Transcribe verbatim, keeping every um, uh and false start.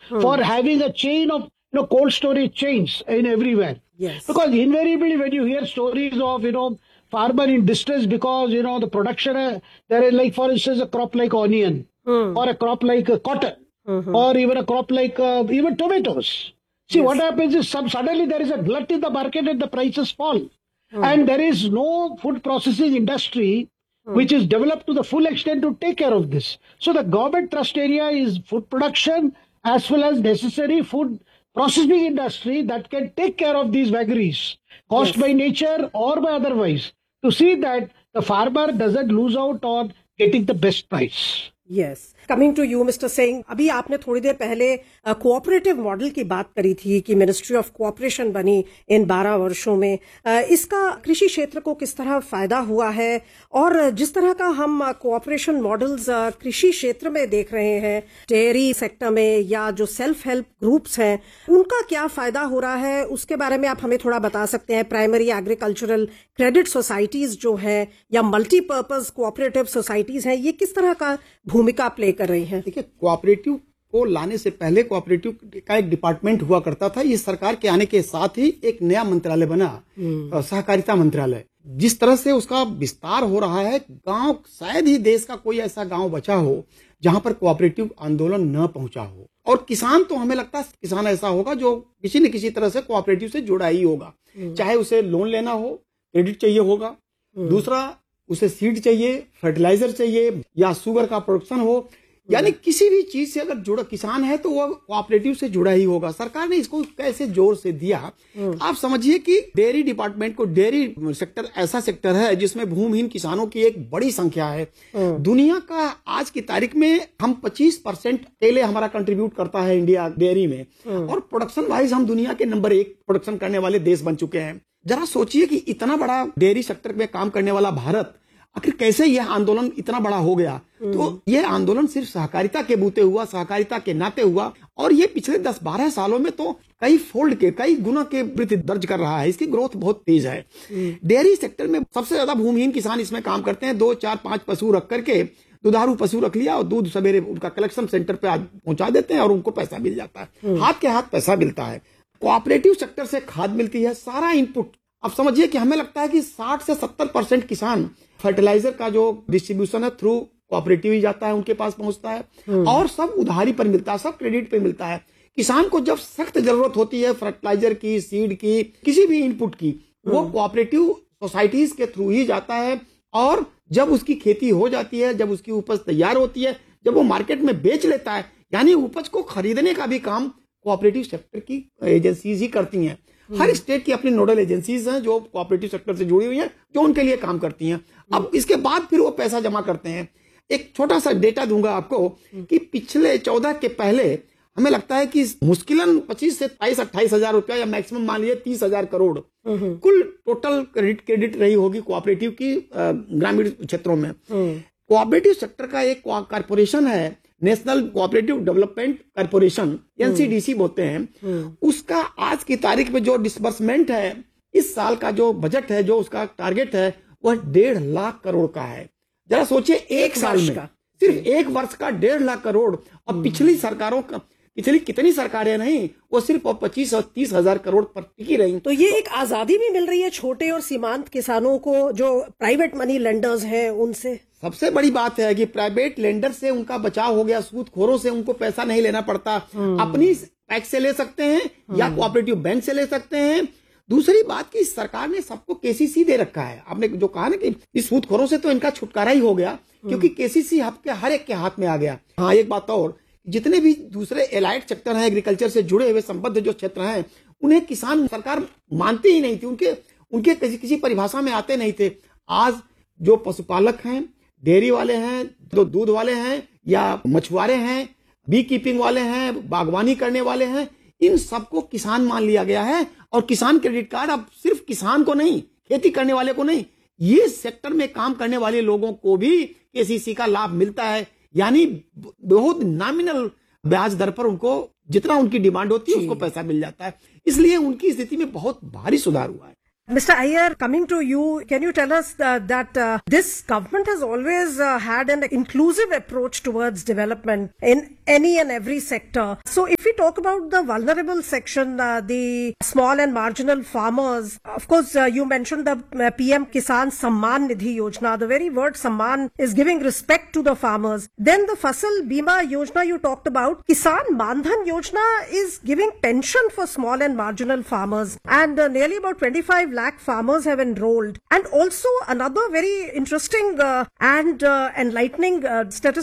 hmm. for having a chain of you know cold storage chains in everywhere. Yes. Because invariably when you hear stories of you know farmer in distress because you know the production uh, there is like for instance a crop like onion hmm. or a crop like uh, cotton mm-hmm. or even a crop like uh, even tomatoes. See yes. what happens is some suddenly there is a glut in the market and the prices fall. Hmm. And there is no food processing industry hmm. which is developed to the full extent to take care of this. So the government trust area is food production as well as necessary food processing industry that can take care of these vagaries caused yes. by nature or by otherwise to see that the farmer doesn't lose out on getting the best price. Yes. Coming to you, Mister Singh, अभी आपने थोड़ी देर पहले cooperative model की बात करी थी कि ministry of cooperation बनी इन बारह वर्षों में. इसका कृषि क्षेत्र को किस तरह फायदा हुआ है और जिस तरह का हम कोऑपरेशन मॉडल्स कृषि क्षेत्र में देख रहे हैं, डेयरी सेक्टर में या जो सेल्फ हेल्प ग्रुप्स हैं, उनका क्या फायदा हो रहा है, उसके बारे में आप हमें थोड़ा बता सकते हैं. प्राइमरी एग्रीकल्चरल क्रेडिट सोसाइटीज जो है या मल्टीपर्पज कोऑपरेटिव सोसाइटीज हैं, ये किस तरह का भूमिका प्ले कर रही है? देखिए, कोऑपरेटिव को लाने से पहले कोऑपरेटिव का एक डिपार्टमेंट हुआ करता था. इस सरकार के आने के साथ ही एक नया मंत्रालय बना, सहकारिता मंत्रालय. जिस तरह से उसका विस्तार हो रहा है, गांव शायद ही देश का कोई ऐसा गांव बचा हो जहां पर कोऑपरेटिव आंदोलन न पहुंचा हो. और किसान तो हमें लगता है किसान ऐसा होगा जो किसी न किसी तरह से कोऑपरेटिव से जुड़ा ही होगा. चाहे उसे लोन लेना हो, क्रेडिट चाहिए होगा, दूसरा उसे सीड चाहिए, फर्टिलाइजर चाहिए या शुगर का प्रोडक्शन हो, यानी किसी भी चीज से अगर जुड़ा किसान है तो वो कोऑपरेटिव से जुड़ा ही होगा. सरकार ने इसको कैसे जोर से दिया, आप समझिए कि डेयरी डिपार्टमेंट को, डेयरी सेक्टर ऐसा सेक्टर है जिसमें भूमिहीन किसानों की एक बड़ी संख्या है. दुनिया का आज की तारीख में हम पच्चीस परसेंट केले हमारा कंट्रीब्यूट करता है इंडिया डेयरी में, और प्रोडक्शन वाइज हम दुनिया के नंबर एक प्रोडक्शन करने वाले देश बन चुके हैं. जरा सोचिए कि इतना बड़ा डेयरी सेक्टर में काम करने वाला भारत आखिर कैसे यह आंदोलन इतना बड़ा हो गया. तो यह आंदोलन सिर्फ सहकारिता के बूते हुआ, सहकारिता के नाते हुआ, और ये पिछले दस बारह सालों में तो कई फोल्ड के, कई गुना के वृद्धि दर्ज कर रहा है. इसकी ग्रोथ बहुत तेज है. डेयरी सेक्टर में सबसे ज्यादा भूमिहीन किसान इसमें काम करते हैं. दो चार पांच पशु रख करके, दुधारू पशु रख लिया और दूध सवेरे उनका कलेक्शन सेंटर पे आज पहुंचा देते हैं और उनको पैसा मिल जाता है, हाथ के हाथ पैसा मिलता है. कोऑपरेटिव सेक्टर से खाद मिलती है, सारा इनपुट. अब समझिए कि हमें लगता है कि साठ से सत्तर परसेंट किसान फर्टिलाइजर का जो डिस्ट्रीब्यूशन है थ्रू कोऑपरेटिव ही जाता है, उनके पास पहुंचता है, और सब उधारी पर मिलता है, सब क्रेडिट पे मिलता है. किसान को जब सख्त जरूरत होती है फर्टिलाइजर की, सीड की, किसी भी इनपुट की, वो कोऑपरेटिव सोसाइटीज के थ्रू ही जाता है. और जब उसकी खेती हो जाती है, जब उसकी उपज तैयार होती है, जब वो मार्केट में बेच लेता है, यानी उपज को खरीदने का भी काम कोऑपरेटिव सेक्टर की एजेंसीज ही करती हैं. हर स्टेट की अपनी नोडल एजेंसीज हैं जो कोऑपरेटिव सेक्टर से जुड़ी हुई हैं, जो उनके लिए काम करती हैं. अब इसके बाद फिर वो पैसा जमा करते हैं. एक छोटा सा डेटा दूंगा आपको कि पिछले चौदह के पहले हमें लगता है कि मुश्किलन पच्चीस से बाईस अट्ठाईस हजार रुपया या मैक्सिमम मान लीजिए तीस हजार करोड़ कुल टोटल क्रेडिट क्रेडिट रही होगी कोऑपरेटिव की ग्रामीण क्षेत्रों में. कोऑपरेटिव सेक्टर का एक कॉर्पोरेशन है, national cooperative development corporation, NCDC बोलते हैं. उसका आज की तारीख में जो डिसबर्समेंट है, इस साल का जो बजट है, जो उसका टारगेट है, वह डेढ़ लाख करोड़ का है. जरा सोचिए, एक साल में सिर्फ एक वर्ष का डेढ़ लाख करोड़. और पिछली सरकारों का, पिछली कितनी सरकारें नहीं, वो सिर्फ पच्चीस और तीस हजार करोड़ पर टिकी रही. तो ये एक आजादी भी मिल रही है छोटे और सीमांत किसानों को, जो प्राइवेट मनी लेंडर्स हैं उनसे. सबसे बड़ी बात है कि प्राइवेट लेंडर से उनका बचाव हो गया, सूदखोरों से उनको पैसा नहीं लेना पड़ता. अपनी पैक्स से ले सकते हैं या कोऑपरेटिव बैंक से ले सकते हैं. दूसरी बात की सरकार ने सबको केसीसी दे रखा है. आपने जो कहा ना कि इस सूदखोरों से तो इनका छुटकारा ही हो गया, क्योंकि केसीसी आपके हर एक के हाथ में आ गया. हाँ, एक बात और, जितने भी दूसरे एलाइड सेक्टर हैं, एग्रीकल्चर से जुड़े हुए संबद्ध जो क्षेत्र हैं, उन्हें किसान सरकार मानती ही नहीं थी, उनके उनके किसी किसी परिभाषा में आते नहीं थे. आज जो पशुपालक हैं, डेयरी वाले हैं, जो दूध वाले हैं या मछुआरे हैं, बी कीपिंग वाले हैं, बागवानी करने वाले हैं, इन सबको किसान मान लिया गया है. और किसान क्रेडिट कार्ड अब सिर्फ किसान को नहीं, खेती करने वाले को नहीं, ये सेक्टर में काम करने वाले लोगों को भी केसीसी का लाभ मिलता है. यानी बहुत नॉमिनल ब्याज दर पर उनको जितना उनकी डिमांड होती है उसको पैसा मिल जाता है. इसलिए उनकी स्थिति में बहुत भारी सुधार हुआ है. Mister Iyer, coming to you, can you tell us uh, that uh, this government has always uh, had an inclusive approach towards development in any and every sector. So if we talk about the vulnerable section, uh, the small and marginal farmers, of course, uh, you mentioned the uh, P M Kisan Samman Nidhi Yojana. The very word Samman is giving respect to the farmers. Then the Fasal Bima Yojana you talked about. Kisan Mandhan Yojana is giving pension for small and marginal farmers. And uh, nearly about twenty-five lakh farmers have enrolled. And also another very interesting uh, and uh, enlightening uh, statistic